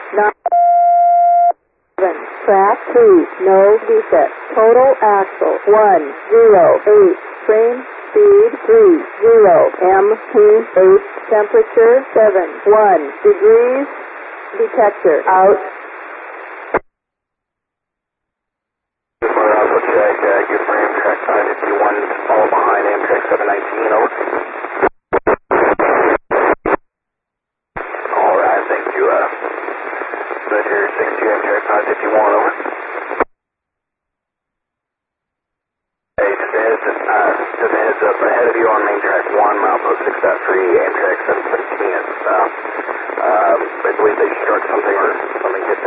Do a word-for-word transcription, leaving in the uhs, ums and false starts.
nine, seven, track two, no defect, total axle, one, zero, eight, frame speed, three, zero, M P eight, temperature, seven, one, degrees, detector, out. Check, uh, good for Amtrak five fifty-one, follow behind Amtrak seven nineteen, over. Alright, thank you, uh, Measure six two Amtrak five fifty-one, over. Hey, just a heads, uh, just a heads up, ahead of you on main track one, milepost six point three, Amtrak seven seventeen, it's, uh, um, I believe they struck something or something hit